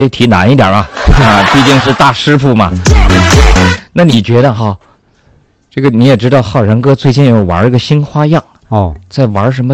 这题难一点啊，毕竟是大师傅嘛。那你觉得哈，这个你也知道，浩然哥最近又玩一个新花样哦， 在玩什么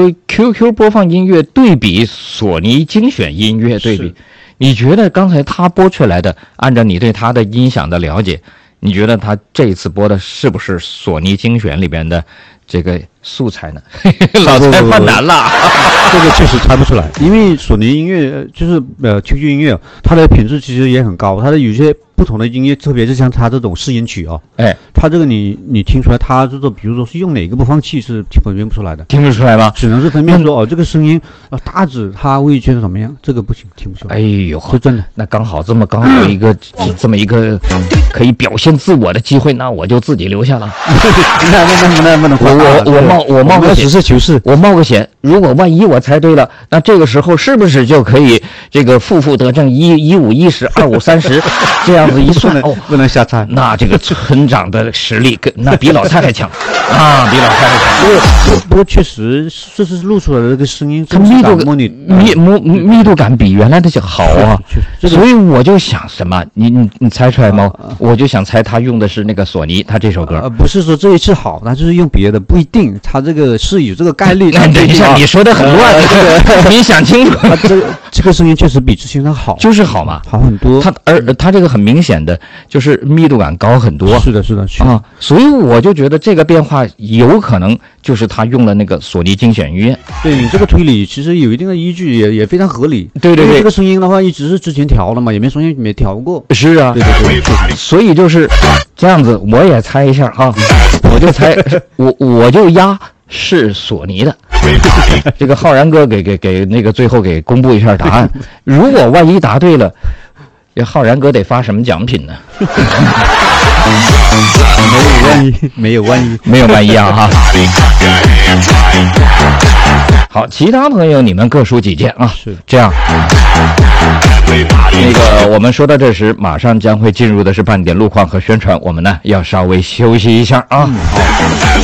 QQ 播放音乐对比索尼精选音乐对比。你觉得刚才他播出来的，按照你对他的音响的了解，你觉得他这一次播的是不是索尼精选里边的这个素材呢？老蔡犯难了， 这个确实猜不出来，因为索尼音乐就是QQ 音乐，它的品质其实也很高，它的有些不同的音乐，特别是像它这种试音曲它这个你听出来，它这个比如说是用哪个播放器是分辨不出来的， 听不出来吗？ 只能是分辨说这个声音大致它味觉怎么样，这个不行，听不出来。 哎呦， 是真的。 那刚好这么一个这么一个可以表现自我的机会，那我就自己留下了。 那不能我冒个险， 实事求是， 我冒个险，如果万一我猜对了，那这个时候是不是就可以这个负得正11510 2530这样子一算不能瞎猜。 那这个村长的实力那比老蔡还强啊，比老蔡还强。 不过确实这是录出来的这个声音， 它密度感比原来的好啊，所以我就想什么，你猜出来吗？我就想猜他用的是那个索尼，他这首歌不是说这一次好，那就是用别的，不一定，他这个是有这个概率。 等一下，你说的很乱，你想清楚。 这个声音确实比之前的好， 就是好嘛， 好很多。 他这个很明显的就是密度感高很多。 是的啊， 所以我就觉得这个变化有可能就是他用了那个索尼精选音乐。 对，你这个推理其实有一定的依据，也非常合理。 对， 这个声音的话一直是之前调的嘛，也没调过。 是啊，对，所以就是这样子，我也猜一下哈，我就猜，我就压是索尼的。这个浩然哥给那个最后给公布一下答案，如果万一答对了，这浩然哥得发什么奖品呢？ 没有万一啊哈。好，其他朋友你们各抒己见啊。 是这样。那个我们说到这时，马上将会进入的是半点路况和宣传，我们呢要稍微休息一下啊。 好。